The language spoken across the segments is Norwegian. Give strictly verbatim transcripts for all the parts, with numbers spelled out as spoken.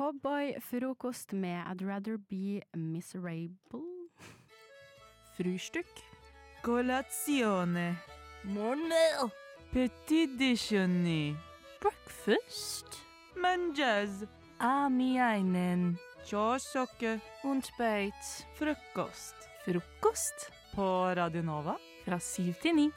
Cowboy-frokost med I'd rather be miserable. Frühstück. Colazione. Morgenmad. Petit déjeuner. Breakfast. Mangiaz. Aamiainen. Tjårsokke. Ontbijt. Frokost. Frokost. På Radio Nova. Fra syv til ni.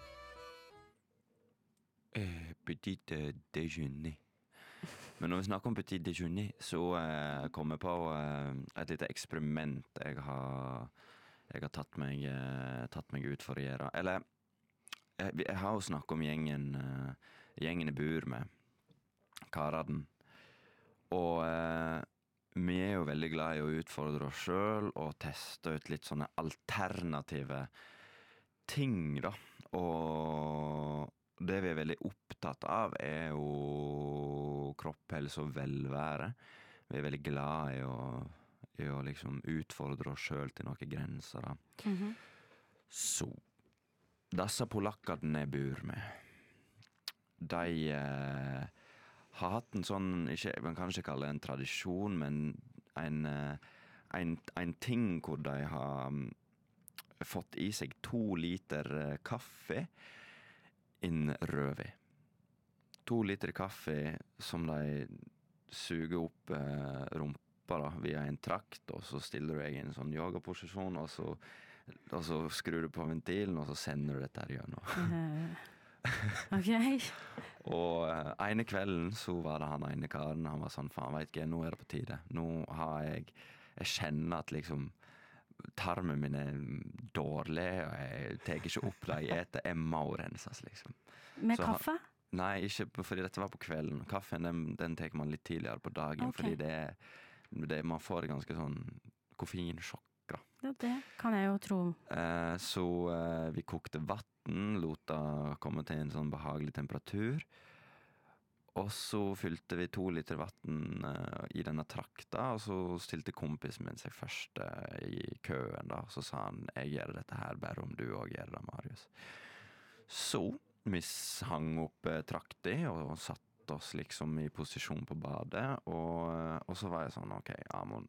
Eh, petit eh, déjeuner. Men når vi snakker om petit déjeuner, så eh, kommer jeg på eh, et lite eksperiment jeg har, jeg har tatt, meg, eh, tatt meg ut for å gjøre. Eller, jeg, jeg har jo snakket om gjengen, eh, gjengen i bur med Karaden. Og eh, vi er jo veldig glad i å utfordre oss selv og teste ut litt sånne alternative ting, da. Og det vi er veldig opptatt av er jo kropphelse og velvære. Vi er veldig glad i å, i å liksom utfordre oss selv til noen grenser, da. Mhm. Så, disse polakkene jeg bor med, de eh, har hatt en sånn, ikke, man kan ikke kalle det en tradisjon, men en, eh, en, en ting hvor de har mm, fått i seg to liter eh, kaffe inn rødvin. To liter kaffe som de suger opp eh, rumpa da, via en trakt, og så stiller du deg i en sånn yogaposisjon, og så, og så skrur du på ventilen, og så sender du dette her gjennom. Uh, ok. Og eh, ene kvelden så var det han ene karen, han var sånn, faen, vet ikke, nå er det på tide. Nå har jeg, jeg kjenner at liksom, tarmen min er dårlig, og jeg tar ikke opp det jeg eter, jeg må renses, liksom. Med Så kaffe? Han, nei, ikke, fordi dette var på kvelden. Kaffen, den, den tar man litt tidligere på dagen, Ok. fordi det, det, man får ganske sånn koffeinsjokk, da. Ja, det kan jeg jo tro. Eh, så eh, vi kokte vatten, lot det komme til en sånn behagelig temperatur, og så fylte vi to liter vatten eh, i denne trakta, og så stilte kompisen min seg først eh, i køen, da. Så sa han, jeg gjør dette her bare om du også gjør det, Marius. Så vi hang opp eh, trakti og satt oss liksom i posisjon på badet, og, og så var jeg sånn, ok, Amon,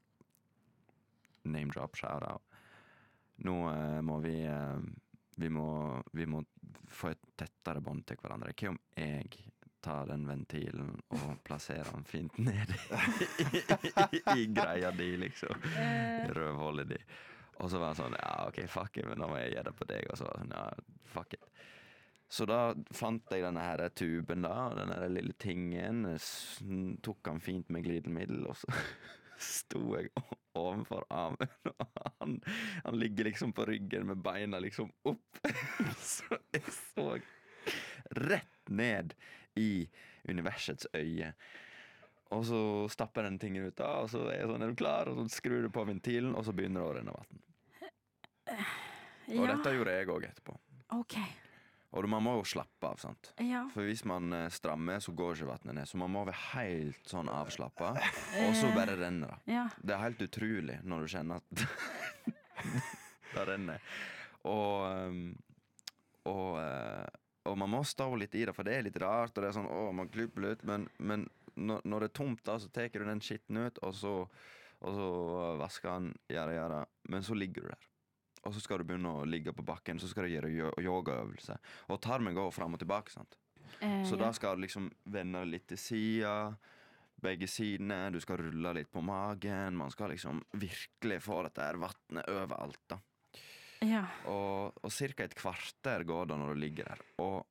name drop, shout out. Nå eh, må vi, eh, vi må, vi må få et tettere bånd til hverandre. Hva om jeg tar den ventilen og plasserer den fint ned i, i, i greia di, liksom. I røvhålet di. Og så var han sånn, ja, ok, fuck it, men da må jeg gjøre det på deg. Og så var han sånn, ja, fuck it. Så da fant jeg denne her tuben da, denne her lille tingen, tok han fint med glidemiddel, og så sto jeg ovenfor armen, og han, han ligger liksom på ryggen med beina liksom opp. Så jeg så rett ned i universets øye. Og så stapper den tingen ut da, og så er jeg sånn, er du klar? Og så skrur du på ventilen, og så begynner det å renne vatten. Og Ja, dette gjorde jeg også etterpå. ok. Og man må jo slappe av, sant? Ja. For hvis man eh, strammer, så går ikke vattnet ned. Så man må være helt sånn avslappa, og så bare renner det. Ja. Det er helt utrolig når du kjenner at det renner. Og, um, og, uh, og man må stå litt i det, for det er litt rart, og det er sånn, å, man klipper litt, men, men når, når det er tomt da, så teker du den skitten ut, og så, og så vasker han, gjøre, gjøre, men så ligger du der. Og så skal du begynne å ligge på bakken, så skal du gjøre yogaøvelse. Og tarmen går frem og tilbake, sant? Eh, Så ja. da skal du liksom vende litt til siden, begge sidene, du skal rulle litt på magen, man skal liksom virkelig få dette her vattnet overalt da. Ja. Og, og cirka et kvarter går det når du ligger der. Og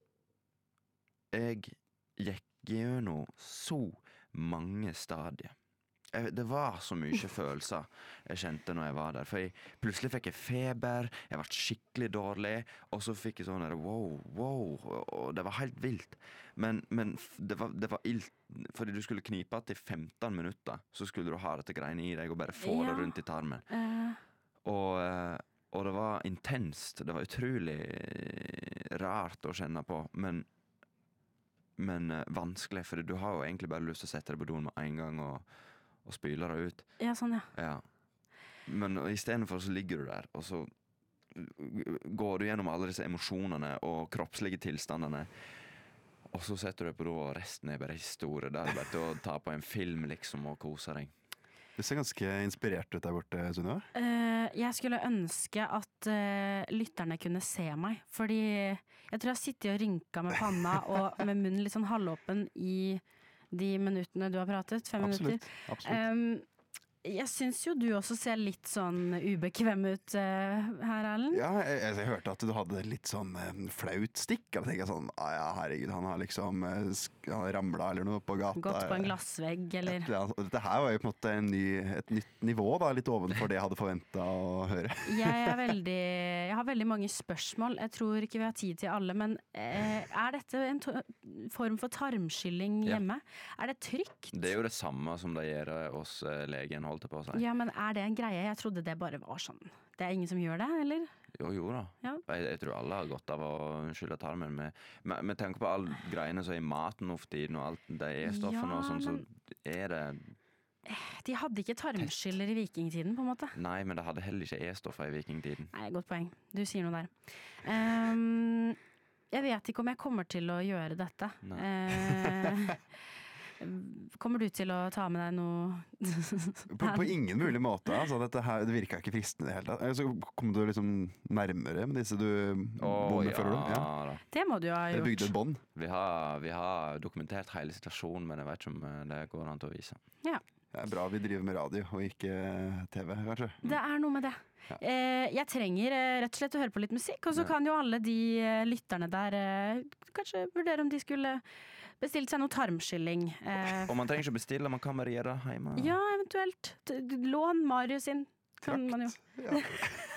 jeg gikk gjennom så mange stadier. Jeg, det var så mye følelser jeg kjente når jeg var der. For jeg, plutselig fikk jeg feber, jeg ble skikkelig dårlig, og så fikk jeg sånn der, wow, wow, og det var helt vilt. Men, men det var, det var ilt, fordi du skulle knipe til femten minutter, så skulle du ha dette greiene i deg og bare få Ja. det rundt i tarmen. Eh, Og, og det var intenst, det var utrolig rart å kjenne på, men, men vanskelig, for du har jo egentlig bare lyst til å sette deg på doen med en gang og og spyler det ut. ja, sånn, ja. Ja. Men i stedet for så ligger du der, og så går du gjennom alle disse emosjonene og kroppslige tilstandene, Og så setter du på do, og resten er bare historie. Det er bare til å ta på en film liksom og kose deg. Du ser ganske inspirert ut der borte, Sunniva. Eh, jeg skulle ønske at eh, lytterne kunne se meg, fordi jeg tror jeg har sittet og rynka med panna og med munnen litt sånn halvåpen i de minuttene du har pratet, fem Absolutt. minutter. Absolutt. Um, jeg syns jo du også ser litt sånn ubekvem ut uh, her, Erlend. Ja, jeg, jeg, jeg hørte at du hadde litt sånn eh, flaut stikk. Og da tenker jeg sånn, ah, ja, herregud, han har liksom eh, sk- han har ramla eller noe på gata. Gått på en glassvegg, eller Et eller annet. Og dette her var jo på en måte en ny, et nytt nivå, da, litt ovenfor det jeg hadde forventa å høre. jeg, er veldig, jeg har veldig mange spørsmål. Jeg tror ikke vi har tid til alle, men eh, er dette en to form for tarmskylling Ja. hjemme? Er det trygt? Det er jo det samme som de gjør hos eh, legen, holdt jeg på å si. Ja, men er det en greie? Jeg trodde det bare var sånn. Det er ingen som gjør det, eller? Jo, jo da. Ja. Jeg, jeg tror alle har godt av å skylle tarmen. Med, med, med tanke på alle greiene som er i maten nå for tiden, og alt det er stoffene Ja, og sånn, men- så er det De hadde ikke tarmskyller i vikingtiden, på en måte. Nei, men det hadde heller ikke E-stoffer i vikingtiden. Nei, godt poeng. Du sier noe der. Ehm, jeg vet ikke om jeg kommer til å gjøre dette. Eh, kommer du til å ta med deg noe På, på ingen mulig måte. Altså, dette her, det virka ikke fristende i det hele tatt. Eh, Så kom du liksom nærmere med disse du bor med, føler du? Ja. da. Det må du jo ha Eller bygde gjort. et bånd? Vi har, vi har dokumentert hele situasjonen, men jeg vet ikke om eh, det går an til å vise. Det er bra vi driver med radio og ikke T V, kanskje. Det er noe med det. Ja. Eh, jeg trenger eh, rett og slett å høre på litt musikk, og så Ja. kan jo alle de eh, lytterne der eh, kanskje vurdere om de skulle bestilt seg noe tarmskylling. Eh, Og man trenger ikke bestille, man kan bare gjøre det hjemme. ja, eventuelt. T- Lån Marius sin. Kan man jo. Ja.